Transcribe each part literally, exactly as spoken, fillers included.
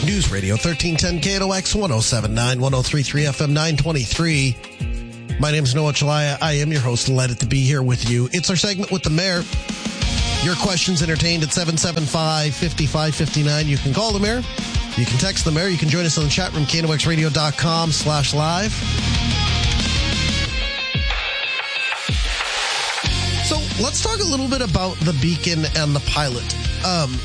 News Radio thirteen ten K N O X one oh seven point nine, one oh three point three F M nine twenty-three. My name is Noah Chalaya. I am your host. Delighted to be here with you. It's our segment with the mayor. Your questions entertained at seven seven five, five five five nine. You can call the mayor. You can text the mayor. You can join us on the chat room, K N O X radio dot com slash live. So let's talk a little bit about the Beacon and the pilot. Um,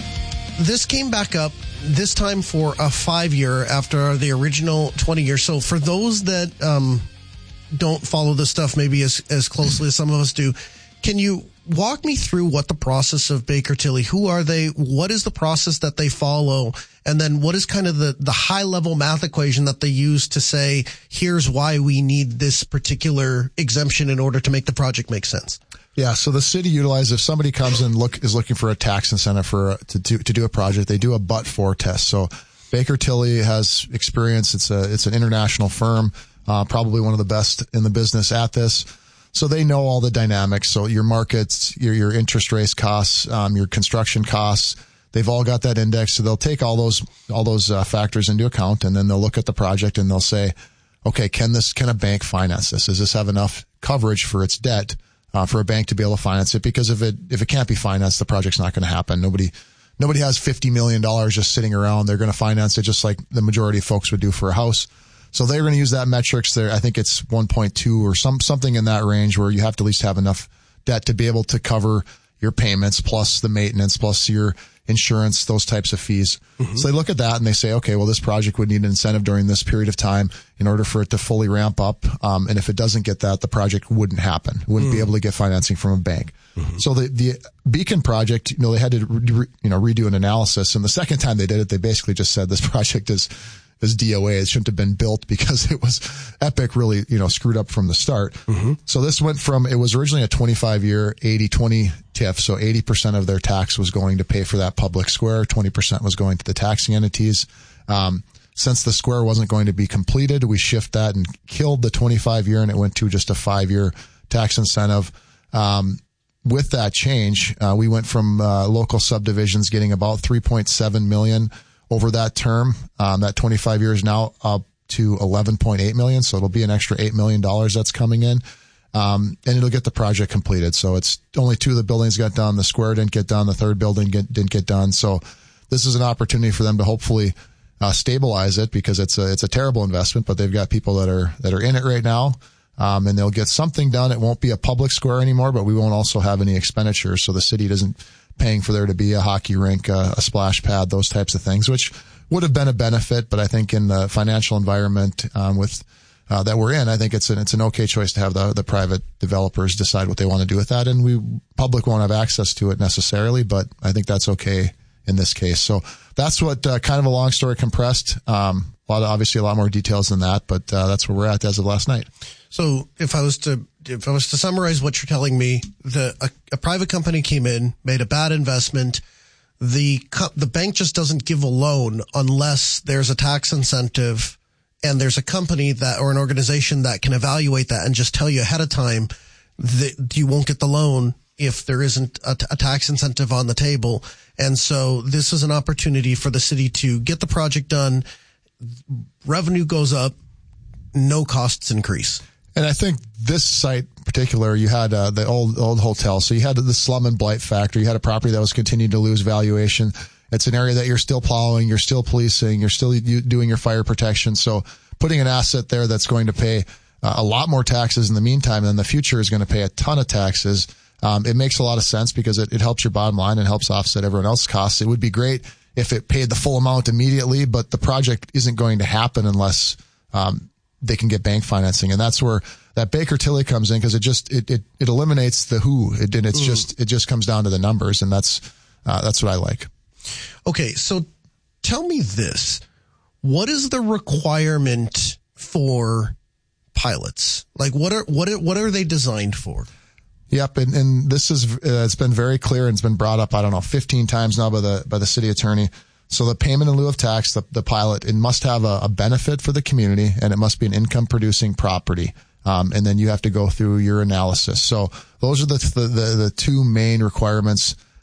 this came back up, this time for a five-year after the original twenty years. So for those that um, don't follow this stuff maybe as, as closely as some of us do, can you walk me through what the process of Baker Tilly, who are they, what is the process that they follow, and then what is kind of the, the high-level math equation that they use to say, here's why we need this particular exemption in order to make the project make sense? Yeah, so the city utilizes, if somebody comes and look is looking for a tax incentive for to do, to do a project, they do a but-for test. So Baker Tilly has experience. It's a it's an international firm, uh, probably one of the best in the business at this. So they know all the dynamics. So your markets, your your interest rates costs, um, your construction costs, they've all got that index. So they'll take all those all those uh, factors into account, and then they'll look at the project and they'll say, okay, can this can a bank finance this? Does this have enough coverage for its debt? Uh, for a bank to be able to finance it, because if it if it can't be financed, the project's not going to happen. Nobody nobody has fifty million dollars just sitting around. They're going to finance it just like the majority of folks would do for a house. So they're going to use that metrics there. I think it's one point two or some something in that range, where you have to at least have enough debt to be able to cover your payments plus the maintenance plus your insurance, those types of fees. Mm-hmm. So they look at that and they say, okay, well, this project would need an incentive during this period of time in order for it to fully ramp up. Um, and if it doesn't get that, the project wouldn't happen. It wouldn't mm. be able to get financing from a bank. Mm-hmm. So the, the Beacon project, you know, they had to, re, you know, redo an analysis. And the second time they did it, they basically just said this project is, is D O A. It shouldn't have been built because it was Epic really, you know, screwed up from the start. Mm-hmm. So this went from, it was originally a twenty-five year eighty twenty T I F. So eighty percent of their tax was going to pay for that public square. twenty percent was going to the taxing entities. Um, since the square wasn't going to be completed, we shift that and killed the twenty-five year and it went to just a five year tax incentive. Um, with that change, uh, we went from, uh, local subdivisions getting about three point seven million over that term. Um, that twenty-five years now up to eleven point eight million. So it'll be an extra eight million dollars that's coming in. Um, and it'll get the project completed. So it's only two of the buildings got done. The square didn't get done. The third building get, didn't get done. So this is an opportunity for them to hopefully, uh, stabilize it, because it's a, it's a terrible investment, but they've got people that are, that are in it right now. Um, and they'll get something done. It won't be a public square anymore, but we won't also have any expenditures. So the city doesn't paying for there to be a hockey rink, uh, a splash pad, those types of things, which would have been a benefit. But I think in the financial environment, um, with, uh, that we're in, I think it's an, it's an okay choice to have the, the private developers decide what they want to do with that. And we, public won't have access to it necessarily, but I think that's okay in this case. So that's what, uh, kind of a long story compressed. Um, a lot of, obviously a lot more details than that, but, uh, that's where we're at as of last night. So if I was to if I was to summarize what you're telling me, the a, a private company came in, made a bad investment. The the bank just doesn't give a loan unless there's a tax incentive, and there's a company that or an organization that can evaluate that and just tell you ahead of time that you won't get the loan if there isn't a, a tax incentive on the table. And so this is an opportunity for the city to get the project done. Revenue goes up, no costs increase. And I think this site in particular, you had uh, the old old hotel. So you had the slum and blight factor. You had a property that was continuing to lose valuation. It's an area that you're still plowing, you're still policing, you're still doing your fire protection. So putting an asset there that's going to pay uh, a lot more taxes in the meantime, and in the future is going to pay a ton of taxes. Um, it makes a lot of sense because it, it helps your bottom line and helps offset everyone else's costs. It would be great if it paid the full amount immediately, but the project isn't going to happen unless um, they can get bank financing. And that's where that Baker Tilly comes in, because it just, it, it, it eliminates the who. It, and it's mm. just, it just comes down to the numbers. And that's, uh, that's what I like. Okay. So tell me this, what is the requirement for pilots? Like what are, what are, what are they designed for? Yep. And, and this is, uh, it's been very clear and it's been brought up, I don't know, fifteen times now by the, by the city attorney. So the payment in lieu of tax, the, the pilot, it must have a, a benefit for the community, and it must be an income producing property. Um, and then you have to go through your analysis. So those are the, the, the, the two main requirements,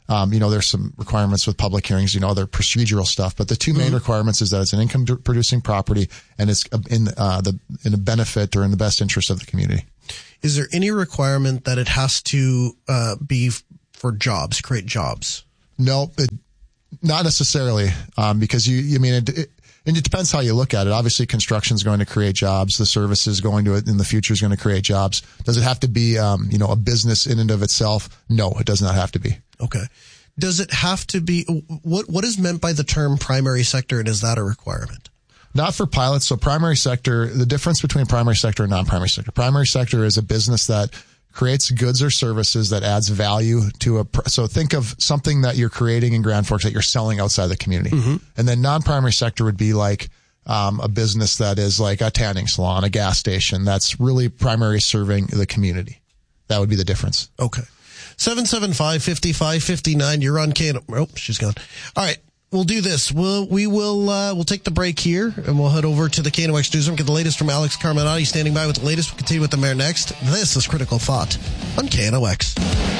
Um, you know, there's some requirements with public hearings, you know, other procedural stuff. But the two main mm-hmm. requirements is that it's an income producing property and it's in uh, the in the benefit or in the best interest of the community. Is there any requirement that it has to uh, be for jobs, create jobs? No, it, not necessarily, um, because you, I mean, it, it, and it depends how you look at it. Obviously, construction is going to create jobs. The services going to it in the future is going to create jobs. Does it have to be, um, you know, a business in and of itself? No, it does not have to be. Okay. Does it have to be, what, what is meant by the term primary sector, and is that a requirement? Not for pilots. So primary sector, the difference between primary sector and non-primary sector. Primary sector is a business that creates goods or services that adds value to a, so think of something that you're creating in Grand Forks that you're selling outside the community. Mm-hmm. And then non-primary sector would be like, um, a business that is like a tanning salon, a gas station that's really primary serving the community. That would be the difference. Okay. seven seven five, five five five nine. You're on K N O. Oh, she's gone. All right. We'll do this. We'll, we will, uh, we'll take the break here and we'll head over to the K N O X newsroom, get the latest from Alex Carminati standing by with the latest. We'll continue with the mayor next. This is Critical Thought on K N O X.